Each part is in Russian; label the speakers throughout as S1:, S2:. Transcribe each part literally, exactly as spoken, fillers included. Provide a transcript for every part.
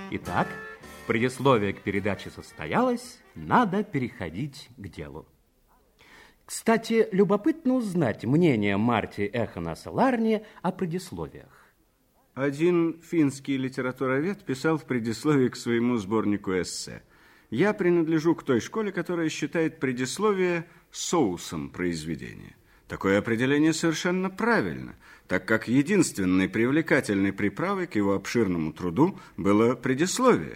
S1: Итак, предисловие к передаче состоялось, надо переходить к делу. Кстати, любопытно узнать мнение Марти Эханаса Ларни о предисловиях.
S2: Один финский литературовед писал в предисловии к своему сборнику эссе: «Я принадлежу к той школе, которая считает предисловие соусом произведения». Такое определение совершенно правильно, так как единственной привлекательной приправой к его обширному труду было предисловие,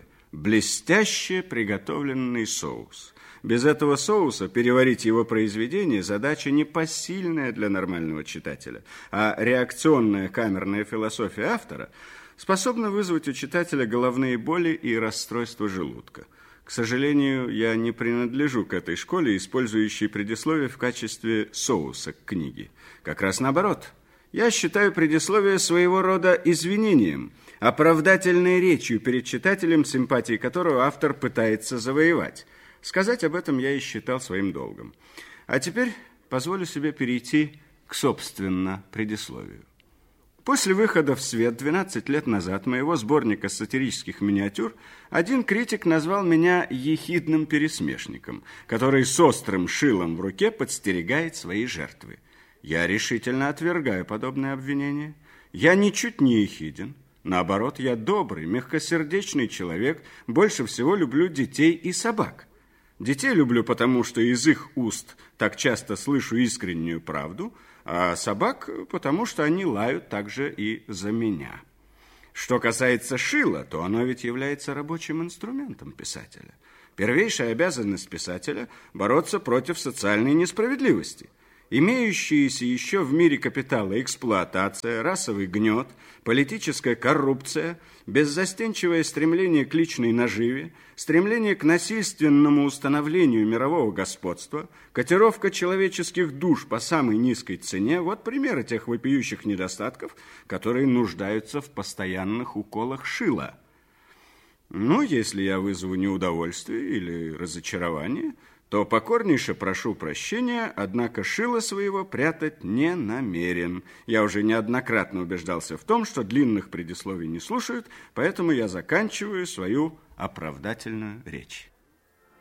S2: блестяще приготовленный соус. Без этого соуса переварить его произведение задача непосильная для нормального читателя, а реакционная камерная философия автора способна вызвать у читателя головные боли и расстройство желудка. К сожалению, я не принадлежу к этой школе, использующей предисловие в качестве соуса к книге. Как раз наоборот. Я считаю предисловие своего рода извинением, оправдательной речью перед читателем, симпатии которого автор пытается завоевать. Сказать об этом я и считал своим долгом. А теперь позволю себе перейти к, собственно, предисловию. После выхода в свет двенадцать лет назад моего сборника сатирических миниатюр один критик назвал меня ехидным пересмешником, который с острым шилом в руке подстерегает свои жертвы. Я решительно отвергаю подобное обвинение. Я ничуть не ехиден. Наоборот, я добрый, мягкосердечный человек, больше всего люблю детей и собак. Детей люблю потому, что из их уст так часто слышу искреннюю правду, а собак потому, что они лают также и за меня. Что касается шила, то оно ведь является рабочим инструментом писателя. Первейшая обязанность писателя – бороться против социальной несправедливости. Имеющиеся еще в мире капитала эксплуатация, расовый гнет, политическая коррупция, беззастенчивое стремление к личной наживе, стремление к насильственному установлению мирового господства, котировка человеческих душ по самой низкой цене – вот примеры тех вопиющих недостатков, которые нуждаются в постоянных уколах шила. Ну, если я вызову неудовольствие или разочарование – то покорнейше прошу прощения, однако шило своего прятать не намерен. Я уже неоднократно убеждался в том, что длинных предисловий не слушают, поэтому я заканчиваю свою оправдательную речь.